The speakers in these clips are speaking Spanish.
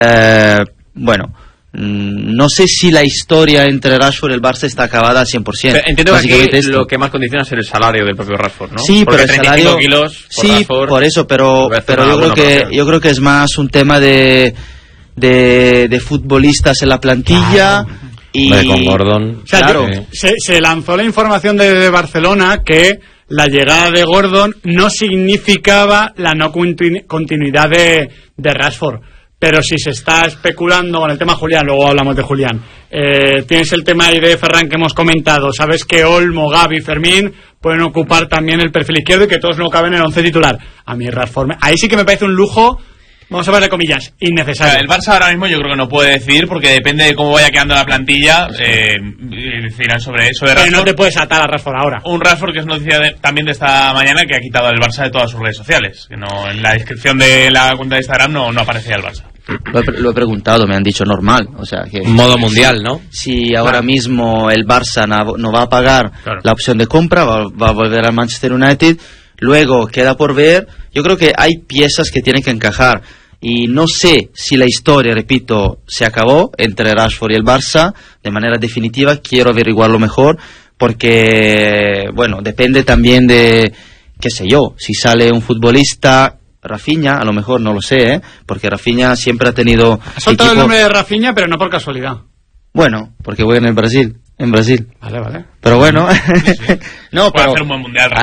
Bueno, no sé si la historia entre Rashford y el Barça está acabada al 100%. Pero entiendo que lo que más condiciona es el salario del propio Rashford, ¿no? Sí, porque pero el salario, kilos por sí, Rashford, por eso, pero yo creo que es más un tema de futbolistas en la plantilla. Claro. Y con Gordon, o sea, claro, se lanzó la información de Barcelona que la llegada de Gordon no significaba la no continuidad de Rashford. Pero si se está especulando con el tema Julián, luego hablamos de Julián, tienes el tema ahí de Ferran que hemos comentado, sabes que Olmo, Gavi, Fermín pueden ocupar también el perfil izquierdo y que todos no caben en el 11 titular. A mí Rashford, ahí sí que me parece un lujo, vamos a verle comillas, innecesario. El Barça ahora mismo yo creo que no puede decidir porque depende de cómo vaya quedando la plantilla, decidirán sobre Rashford. Pero no te puedes atar a Rashford ahora. Un Rashford que es noticia también de esta mañana que ha quitado el Barça de todas sus redes sociales, que no, en la descripción de la cuenta de Instagram no aparecía el Barça. Lo he preguntado, me han dicho normal, o sea que modo mundial, ¿no? Si ahora mismo el Barça no va a pagar la opción de compra, va a volver al Manchester United, luego queda por ver. Yo creo que hay piezas que tienen que encajar y no sé si la historia, repito, se acabó entre Rashford y el Barça de manera definitiva. Quiero averiguarlo mejor porque, bueno, depende también de, qué sé yo, si sale un futbolista. Rafinha, a lo mejor no lo sé, porque Rafinha siempre ha tenido... Ha soltado el nombre de Rafinha, pero no por casualidad. Bueno, porque juega en Brasil. Vale. Pero bueno, sí. No, puede pero hacer un buen mundial.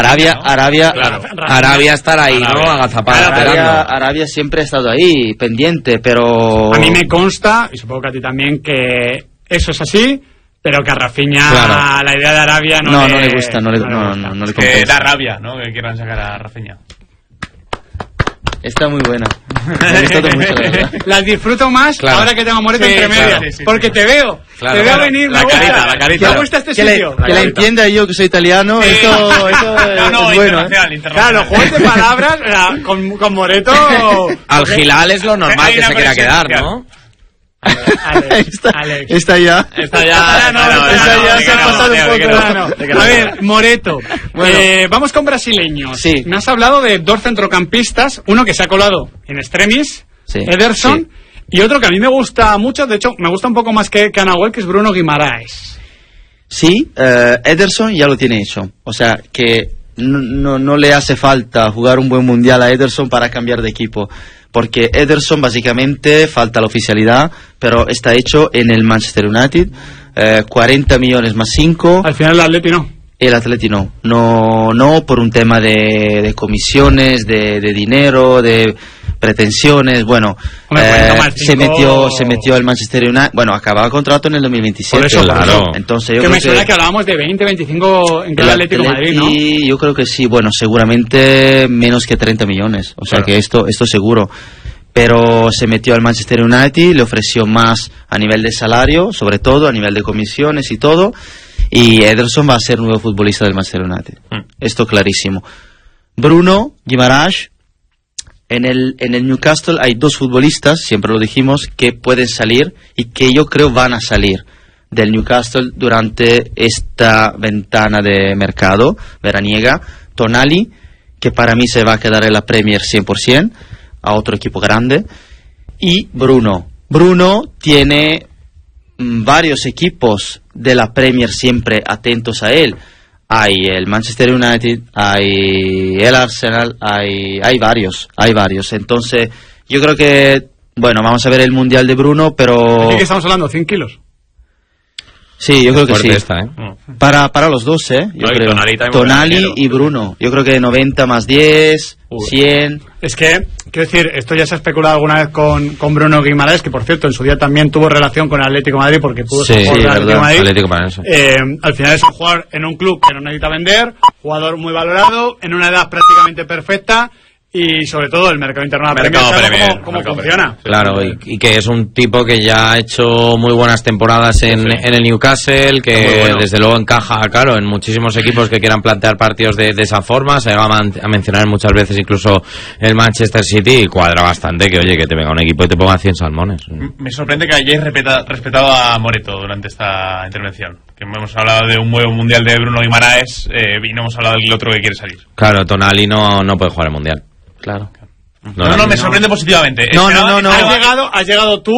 Arabia estará ahí, ¿no? Agazapada, esperando. Arabia siempre ha estado ahí, pendiente, pero... A mí me consta, y supongo que a ti también, que eso es así, pero que a Rafinha la idea de Arabia no le gusta, no le compensa. Que da rabia, ¿no? Que quieran sacar a Rafinha. Está muy buena. Me ha gustado mucho, la verdad. Las disfruto más ahora que tengo a Moreto entre medias. Porque te veo. Te veo venir. La carita. Me gusta este sitio. Que la entienda yo que soy italiano. Esto es bueno. Internacional. Claro, juegos de palabras con Moreto. Al Gilal es lo normal que se quiera quedar, ¿no? Alex. Está ya. Se ha pasado un poco. A ver, Moreto. Vamos con brasileños. Sí. Me has hablado de dos centrocampistas, uno que se ha colado en extremis, Ederson, y otro que a mí me gusta mucho, de hecho, me gusta un poco más que Nahuel, que es Bruno Guimaraes. Sí, Ederson ya lo tiene hecho. O sea, que no le hace falta jugar un buen mundial a Ederson para cambiar de equipo. Porque Ederson básicamente falta la oficialidad, pero está hecho en el Manchester United, 40 millones más 5. Al final el Atleti no. El Atleti no por un tema de comisiones, de dinero, de pretensiones. Bueno, se metió el Manchester United. Bueno, acababa contrato en el 2027. Por eso, claro. Entonces yo que creo me suena que hablábamos de 20, 25 en cada Atlético de Madrid, ¿no? Yo creo que sí. Bueno, seguramente menos que 30 millones. O sea que esto seguro. Pero se metió al Manchester United, le ofreció más a nivel de salario, sobre todo a nivel de comisiones y todo. Y Ederson va a ser nuevo futbolista del Manchester United. Esto clarísimo. Bruno Guimaraes. En el Newcastle hay dos futbolistas, siempre lo dijimos, que pueden salir y que yo creo van a salir del Newcastle durante esta ventana de mercado veraniega. Tonali, que para mí se va a quedar en la Premier 100%, a otro equipo grande. Y Bruno. Bruno tiene varios equipos de la Premier siempre atentos a él. Hay el Manchester United, hay el Arsenal, hay varios. Entonces, yo creo que, bueno, vamos a ver el Mundial de Bruno, pero... ¿De qué estamos hablando? ¿100 kilos? Sí, yo creo que sí. Esta, Para los dos, yo creo. Tonali y Bruno. Yo creo que 90 más 10, 100... Es que, quiero decir, esto ya se ha especulado alguna vez con Bruno Guimaraes, que por cierto en su día también tuvo relación con el Atlético de Madrid porque pudo ser jugador del Atlético de Madrid. Al final es un jugador en un club que no necesita vender, jugador muy valorado, en una edad prácticamente perfecta. Y sobre todo el mercado interno cómo funciona. Claro, y que es un tipo que ya ha hecho muy buenas temporadas en el Newcastle, que desde luego encaja, claro, en muchísimos equipos que quieran plantear partidos de esa forma. Se va a mencionar muchas veces incluso el Manchester City, y cuadra bastante que, oye, que te venga un equipo y te ponga 100 salmones. Me sorprende que hayáis respetado a Moreto durante esta intervención. Que hemos hablado de un nuevo mundial de Bruno Guimaraes y no hemos hablado del otro que quiere salir. Claro, Tonali no puede jugar el mundial. Claro. No, me sorprende positivamente. No. Has llegado tú